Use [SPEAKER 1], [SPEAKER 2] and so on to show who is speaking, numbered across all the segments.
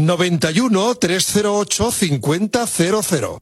[SPEAKER 1] 91 308 5000.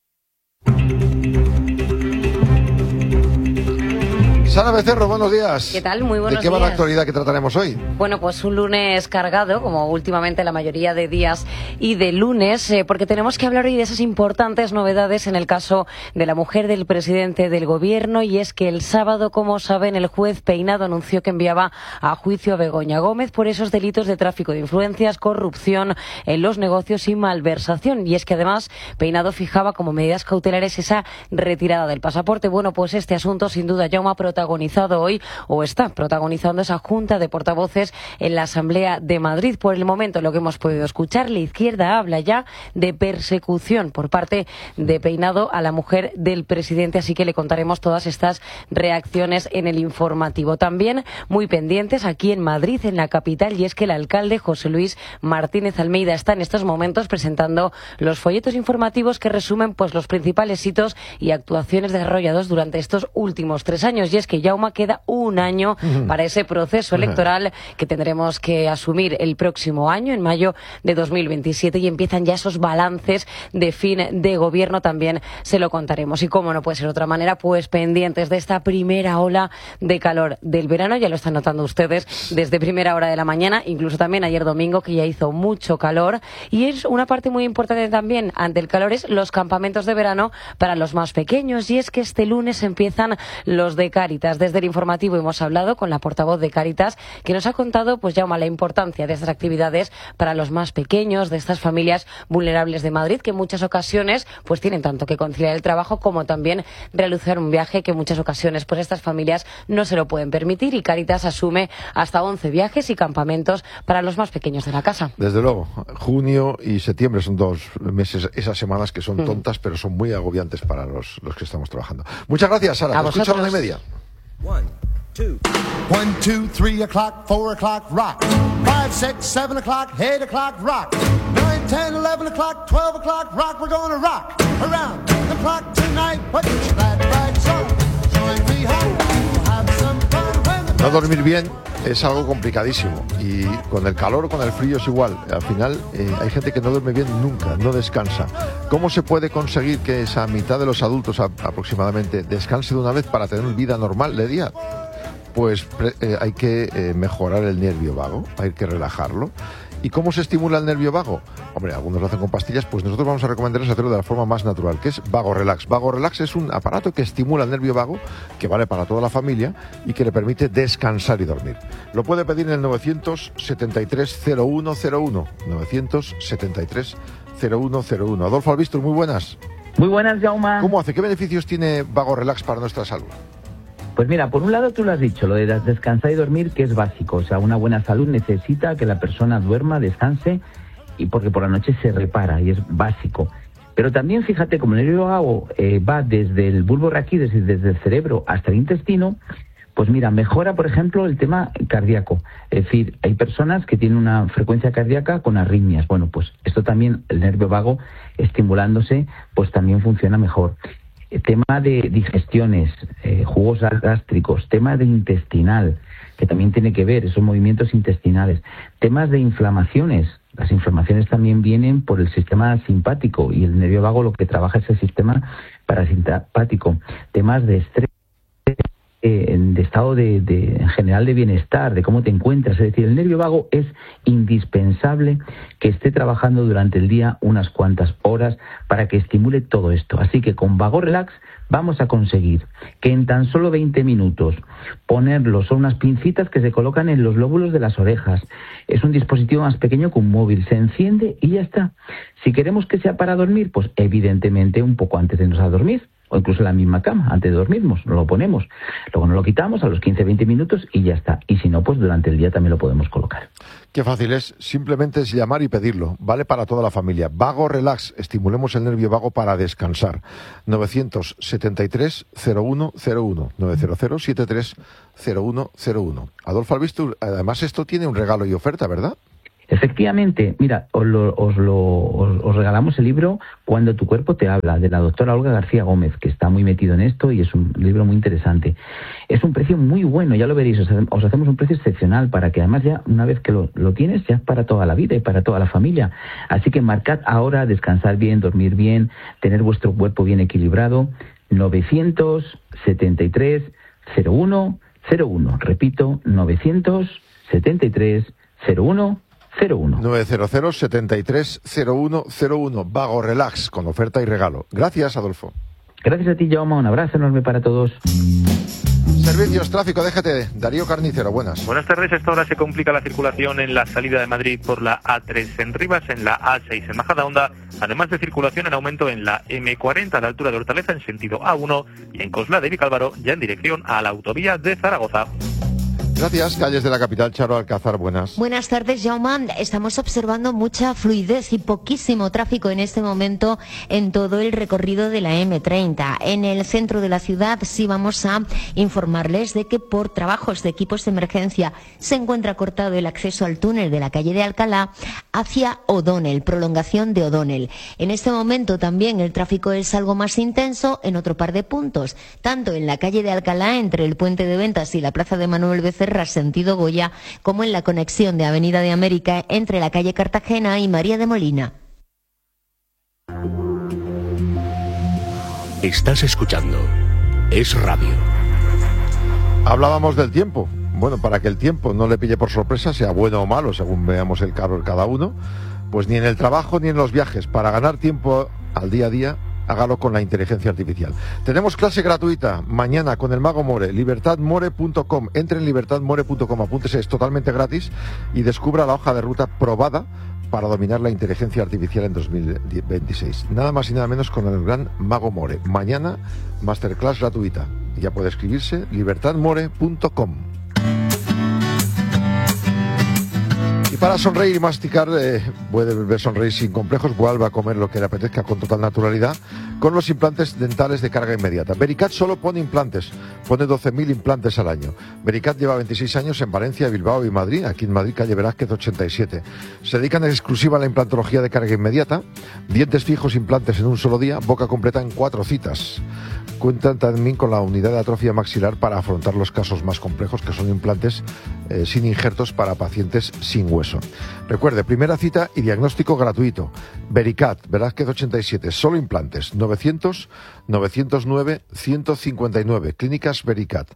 [SPEAKER 2] Sara Becerro, buenos días.
[SPEAKER 3] ¿Qué tal? Muy buenos días.
[SPEAKER 2] ¿De qué va la actualidad que trataremos hoy?
[SPEAKER 3] Bueno, pues un lunes cargado, como últimamente la mayoría de días y de lunes, porque tenemos que hablar hoy de esas importantes novedades en el caso de la mujer del presidente del gobierno, y es que el sábado, como saben, el juez Peinado anunció que enviaba a juicio a Begoña Gómez por esos delitos de tráfico de influencias, corrupción en los negocios y malversación. Y es que además Peinado fijaba como medidas cautelares esa retirada del pasaporte. Bueno, pues este asunto sin duda ya ha protagonizado hoy, o está protagonizando, esa junta de portavoces en la Asamblea de Madrid. Por el momento, lo que hemos podido escuchar, la izquierda habla ya de persecución por parte de Peinado a la mujer del presidente, así que le contaremos todas estas reacciones en el informativo. También muy pendientes aquí en Madrid, en la capital, y es que el alcalde José Luis Martínez Almeida está en estos momentos presentando los folletos informativos que resumen pues los principales hitos y actuaciones desarrollados durante estos últimos 3 años. Y es que Jaume queda un año para ese proceso electoral que tendremos que asumir el próximo año, en mayo de 2027, y empiezan ya esos balances de fin de gobierno, también se lo contaremos. Y como no puede ser de otra manera, pues pendientes de esta primera ola de calor del verano, ya lo están notando ustedes desde primera hora de la mañana, incluso también ayer domingo, que ya hizo mucho calor. Y es una parte muy importante también ante el calor, es los campamentos de verano para los más pequeños, y es que este lunes empiezan los de Cáritas. Desde el informativo hemos hablado con la portavoz de Cáritas, que nos ha contado, pues Jaume, la importancia de estas actividades para los más pequeños, de estas familias vulnerables de Madrid, que en muchas ocasiones pues tienen tanto que conciliar el trabajo como también realizar un viaje, que en muchas ocasiones pues estas familias no se lo pueden permitir, y Cáritas asume hasta 11 viajes y campamentos para los más pequeños de la casa.
[SPEAKER 2] Desde luego, junio y septiembre son 2 meses, esas semanas que son tontas, pero son muy agobiantes para los que estamos trabajando. Muchas gracias, Sara. Te escucho a las 1:30.
[SPEAKER 4] 1, 2, 3 o'clock, 4 o'clock, rock. 5, 6, 7 o'clock, 8 o'clock, rock. 9, 10, 11 o'clock, 12 o'clock, rock. We're gonna rock around the clock tonight. Put your glad rags on, join me home, have some fun.
[SPEAKER 2] No dormir bien es algo complicadísimo, y con el calor o con el frío es igual. Al final hay gente que no duerme bien nunca, no descansa. ¿Cómo se puede conseguir que esa mitad de los adultos aproximadamente descanse de una vez para tener vida normal de día? Pues hay que mejorar el nervio vago, hay que relajarlo. ¿Y cómo se estimula el nervio vago? Hombre, algunos lo hacen con pastillas, pues nosotros vamos a recomendarles hacerlo de la forma más natural, que es Vago Relax. Vago Relax es un aparato que estimula el nervio vago, que vale para toda la familia y que le permite descansar y dormir. Lo puede pedir en el 973-0101. 973-0101. Adolfo Albistur, muy buenas.
[SPEAKER 5] Muy buenas, Jaume.
[SPEAKER 2] ¿Cómo hace? ¿Qué beneficios tiene Vago Relax para nuestra salud?
[SPEAKER 5] Pues mira, por un lado tú lo has dicho, lo de descansar y dormir, que es básico. O sea, una buena salud necesita que la persona duerma, descanse, y porque por la noche se repara, y es básico. Pero también, fíjate, como el nervio vago va desde el bulbo raquídeo, desde el cerebro hasta el intestino, pues mira, mejora, por ejemplo, el tema cardíaco. Es decir, hay personas que tienen una frecuencia cardíaca con arritmias. Bueno, pues esto también, el nervio vago estimulándose, pues también funciona mejor. Tema de digestiones, jugos gástricos, tema de intestinal, que también tiene que ver, esos movimientos intestinales, temas de inflamaciones. Las inflamaciones también vienen por el sistema simpático, y el nervio vago lo que trabaja es el sistema parasimpático. Temas de estrés, de estado en general de bienestar, de cómo te encuentras. Es decir, el nervio vago es indispensable que esté trabajando durante el día unas cuantas horas para que estimule todo esto. Así que con Vago Relax vamos a conseguir que en tan solo 20 minutos ponerlo, son unas pincitas que se colocan en los lóbulos de las orejas. Es un dispositivo más pequeño que un móvil, se enciende y ya está. Si queremos que sea para dormir, pues evidentemente un poco antes de irnos a dormir, o incluso en la misma cama, antes de dormirnos, nos lo ponemos. Luego nos lo quitamos a los 15-20 minutos y ya está. Y si no, pues durante el día también lo podemos colocar.
[SPEAKER 2] Qué fácil es, simplemente es llamar y pedirlo. Vale para toda la familia. Vago Relax, estimulemos el nervio vago para descansar. 973-0101. 900-73-0101. Adolfo Albistur, además esto tiene un regalo y oferta, ¿verdad?
[SPEAKER 5] Efectivamente, mira, os regalamos el libro Cuando tu cuerpo te habla, de la doctora Olga García Gómez, que está muy metido en esto y es un libro muy interesante. Es un precio muy bueno, ya lo veréis, os hacemos un precio excepcional para que además ya una vez que lo tienes ya es para toda la vida y para toda la familia. Así que marcad ahora descansar bien, dormir bien, tener vuestro cuerpo bien equilibrado. 973 01 01, repito, 973 01 01.
[SPEAKER 2] 900 73 0101. Vago Relax, con oferta y regalo. Gracias, Adolfo.
[SPEAKER 5] Gracias a ti, Jaume. Un abrazo enorme para todos.
[SPEAKER 2] Servicios, tráfico, déjate. Darío Carnicero, buenas.
[SPEAKER 6] Buenas tardes. A esta hora se complica la circulación en la salida de Madrid por la A3 en Rivas, en la A6 en Majadahonda, además de circulación en aumento en la M40 a la altura de Hortaleza en sentido A1 y en Coslada de Vicálvaro ya en dirección a la autovía de Zaragoza.
[SPEAKER 2] Gracias. Calles de la capital, Charo Alcázar, buenas.
[SPEAKER 7] Buenas tardes, Jaume. Estamos observando mucha fluidez y poquísimo tráfico en este momento en todo el recorrido de la M30. En el centro de la ciudad sí vamos a informarles de que por trabajos de equipos de emergencia se encuentra cortado el acceso al túnel de la calle de Alcalá hacia O'Donnell, prolongación de O'Donnell. En este momento también el tráfico es algo más intenso en otro par de puntos, tanto en la calle de Alcalá entre el Puente de Ventas y la Plaza de Manuel Becerra sentido Goya, como en la conexión de Avenida de América entre la calle Cartagena y María de Molina.
[SPEAKER 8] Estás escuchando Es Radio.
[SPEAKER 2] Hablábamos del tiempo. Bueno, para que el tiempo no le pille por sorpresa, sea bueno o malo, según veamos el carro de cada uno, pues ni en el trabajo ni en los viajes, para ganar tiempo al día a día, hágalo con la inteligencia artificial. Tenemos clase gratuita mañana con el Mago More, libertadmore.com. Entre en libertadmore.com, apúntese, es totalmente gratis y descubra la hoja de ruta probada para dominar la inteligencia artificial en 2026. Nada más y nada menos con el gran Mago More. Mañana, masterclass gratuita. Ya puede escribirse, libertadmore.com. Y para sonreír y masticar, puede sonreír sin complejos, vuelva a comer lo que le apetezca con total naturalidad, con los implantes dentales de carga inmediata. Vericat solo pone implantes, pone 12.000 implantes al año. Vericat lleva 26 años en Valencia, Bilbao y Madrid, aquí en Madrid, calle Velázquez 87. Se dedican en exclusiva a la implantología de carga inmediata, dientes fijos, implantes en un solo día, boca completa en 4 citas. Cuentan también con la unidad de atrofia maxilar para afrontar los casos más complejos, que son implantes sin injertos para pacientes sin hueso. Recuerde, primera cita y diagnóstico gratuito. Vericat, Velázquez 87, solo implantes. 900-909-159. Clínicas Vericat.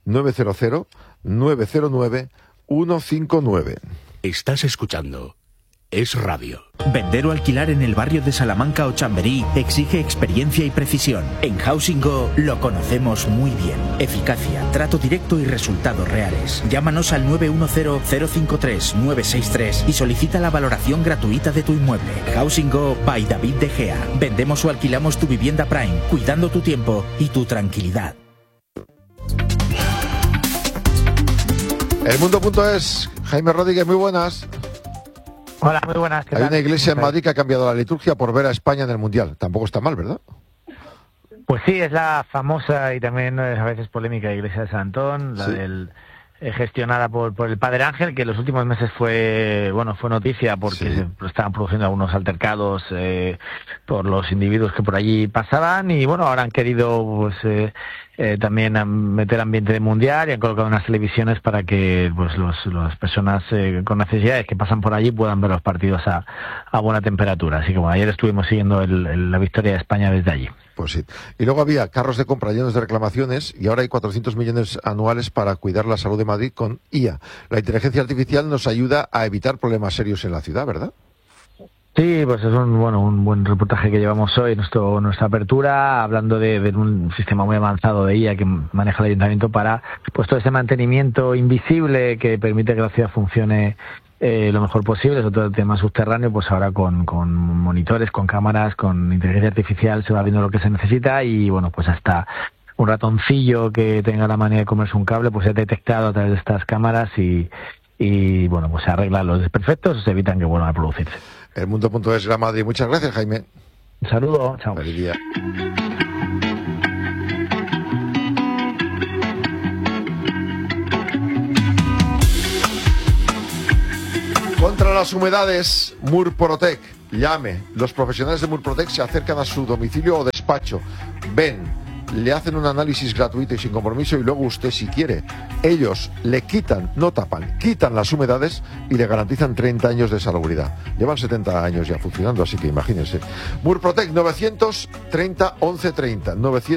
[SPEAKER 2] 900-909-159.
[SPEAKER 8] Estás escuchando Es Radio.
[SPEAKER 9] Vender o alquilar en el barrio de Salamanca o Chamberí exige experiencia y precisión. En Housing Go lo conocemos muy bien. Eficacia, trato directo y resultados reales. Llámanos al 910-053-963 y solicita la valoración gratuita de tu inmueble. Housing Go by David De Gea. Vendemos o alquilamos tu vivienda Prime, cuidando tu tiempo y tu tranquilidad.
[SPEAKER 2] Elmundo.es, Jaime Rodríguez, muy buenas.
[SPEAKER 10] Hola, muy buenas.
[SPEAKER 2] Hay una iglesia en Madrid que ha cambiado la liturgia por ver a España en el Mundial. Tampoco está mal, ¿verdad?
[SPEAKER 10] Pues sí, es la famosa y también a veces polémica iglesia de San Antón, la del gestionada por el Padre Ángel, que en los últimos meses fue noticia porque se estaban produciendo algunos altercados por los individuos que por allí pasaban y bueno, ahora han querido también meter ambiente de mundial y han colocado unas televisiones para que pues las personas con necesidades que pasan por allí puedan ver los partidos a buena temperatura. Así que bueno, ayer estuvimos siguiendo la victoria de España desde allí.
[SPEAKER 2] Pues sí. Y luego había carros de compra llenos de reclamaciones y ahora hay 400 millones anuales para cuidar la salud de Madrid con IA. La inteligencia artificial nos ayuda a evitar problemas serios en la ciudad, ¿verdad?
[SPEAKER 10] Sí, pues es un buen reportaje que llevamos hoy, nuestra apertura, hablando de un sistema muy avanzado de IA que maneja el ayuntamiento para pues todo ese mantenimiento invisible que permite que la ciudad funcione lo mejor posible, sobre todo el tema subterráneo, pues ahora con monitores, con cámaras, con inteligencia artificial se va viendo lo que se necesita y bueno, pues hasta un ratoncillo que tenga la manía de comerse un cable, pues se ha detectado a través de estas cámaras y bueno, pues se arreglan los desperfectos o se evitan que vuelvan a producirse.
[SPEAKER 2] Elmundo.es, Gran Madrid. Muchas gracias, Jaime.
[SPEAKER 10] Un saludo, chao.
[SPEAKER 2] Feliz día. Contra las humedades, Murprotec, llame. Los profesionales de Murprotec se acercan a su domicilio o despacho. Ven, le hacen un análisis gratuito y sin compromiso y luego usted, si quiere, ellos le quitan, no tapan, quitan las humedades y le garantizan 30 años de salubridad. Llevan 70 años ya funcionando, así que imagínense. Murprotec, 930 1130,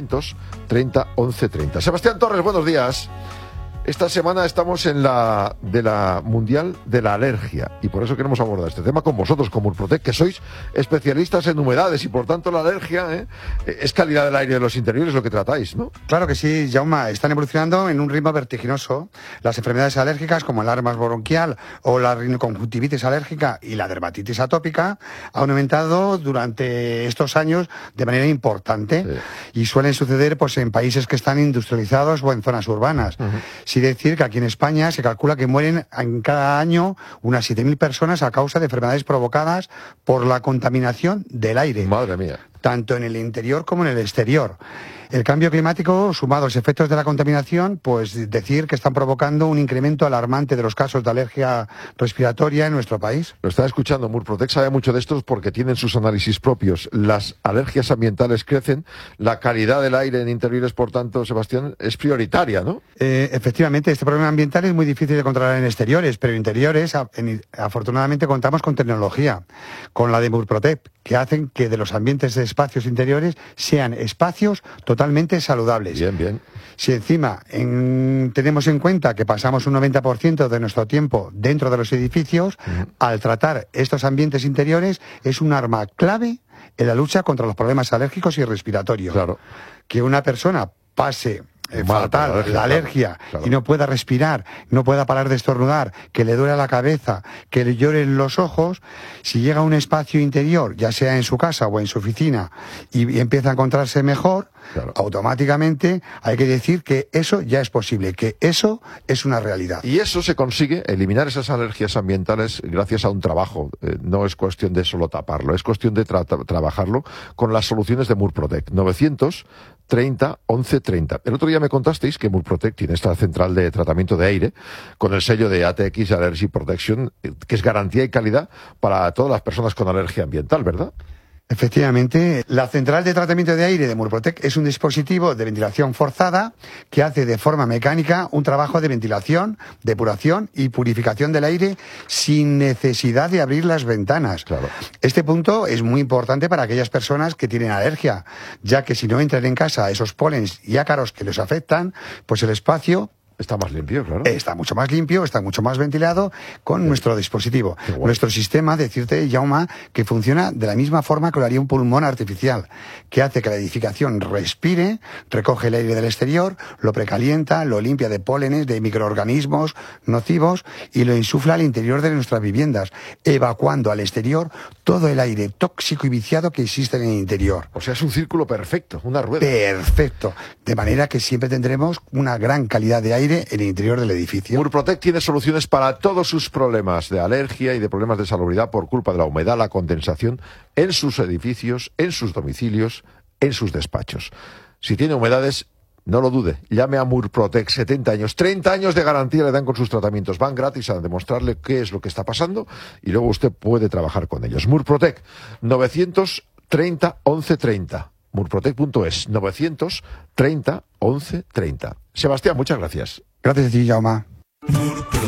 [SPEAKER 2] 930 1130. Sebastián Torres, buenos días. Esta semana estamos en la Mundial de la Alergia y por eso queremos abordar este tema con vosotros, con Murprotec, que sois especialistas en humedades y por tanto la alergia es calidad del aire de los interiores lo que tratáis, ¿no?
[SPEAKER 11] Claro que sí, Jaume. Están evolucionando en un ritmo vertiginoso. Las enfermedades alérgicas como el asma bronquial o la rinoconjuntivitis alérgica y la dermatitis atópica han aumentado durante estos años de manera importante y suelen suceder pues en países que están industrializados o en zonas urbanas. Sí decir que aquí en España se calcula que mueren en cada año unas 7.000 personas a causa de enfermedades provocadas por la contaminación del aire.
[SPEAKER 2] Madre mía.
[SPEAKER 11] Tanto en el interior como en el exterior. El cambio climático, sumado a los efectos de la contaminación, pues decir que están provocando un incremento alarmante de los casos de alergia respiratoria en nuestro país.
[SPEAKER 2] Lo está escuchando, Murprotec sabe mucho de estos porque tienen sus análisis propios. Las alergias ambientales crecen, la calidad del aire en interiores, por tanto, Sebastián, es prioritaria, ¿no?
[SPEAKER 11] Efectivamente, este problema ambiental es muy difícil de controlar en exteriores, pero en interiores, afortunadamente, contamos con tecnología, con la de Murprotec, que hacen que de los ambientes de espacios interiores sean espacios totalmente saludables.
[SPEAKER 2] Bien, bien.
[SPEAKER 11] Si encima tenemos en cuenta que pasamos un 90% de nuestro tiempo dentro de los edificios, al tratar estos ambientes interiores es un arma clave en la lucha contra los problemas alérgicos y respiratorios.
[SPEAKER 2] Claro.
[SPEAKER 11] Que una persona pase fatal, la alergia, claro, y no pueda respirar, no pueda parar de estornudar, que le duele la cabeza, que le lloren los ojos, si llega a un espacio interior, ya sea en su casa o en su oficina, y empieza a encontrarse mejor, claro, automáticamente hay que decir que eso ya es posible, que eso es una realidad.
[SPEAKER 2] Y eso se consigue, eliminar esas alergias ambientales, gracias a un trabajo. No es cuestión de solo taparlo, es cuestión de trabajarlo con las soluciones de Murprotec. 930 1130. El otro día me contasteis que Murprotec tiene esta central de tratamiento de aire con el sello de ATX Allergy Protection, que es garantía y calidad para todas las personas con alergia ambiental, ¿verdad?
[SPEAKER 11] Efectivamente, la central de tratamiento de aire de Murprotec es un dispositivo de ventilación forzada que hace de forma mecánica un trabajo de ventilación, depuración y purificación del aire sin necesidad de abrir las ventanas.
[SPEAKER 2] Claro.
[SPEAKER 11] Este punto es muy importante para aquellas personas que tienen alergia, ya que si no entran en casa esos polens y ácaros que les afectan, pues el espacio
[SPEAKER 2] está más limpio, claro.
[SPEAKER 11] Está mucho más limpio, está mucho más ventilado con nuestro dispositivo. Nuestro sistema, decirte, Jaume, que funciona de la misma forma que lo haría un pulmón artificial, que hace que la edificación respire, recoge el aire del exterior, lo precalienta, lo limpia de pólenes, de microorganismos nocivos y lo insufla al interior de nuestras viviendas, evacuando al exterior todo el aire tóxico y viciado que existe en el interior.
[SPEAKER 2] O sea, es un círculo perfecto, una rueda.
[SPEAKER 11] Perfecto. De manera que siempre tendremos una gran calidad de aire en el interior del edificio.
[SPEAKER 2] Murprotec tiene soluciones para todos sus problemas de alergia y de problemas de salubridad por culpa de la humedad, la condensación en sus edificios, en sus domicilios, en sus despachos. Si tiene humedades, no lo dude, llame a Murprotec, 70 años, 30 años de garantía le dan con sus tratamientos, van gratis a demostrarle qué es lo que está pasando y luego usted puede trabajar con ellos. Murprotec, 930 1130. Murprotec.es, 930 1130. Sebastián, muchas gracias.
[SPEAKER 11] Gracias a ti, Jaume.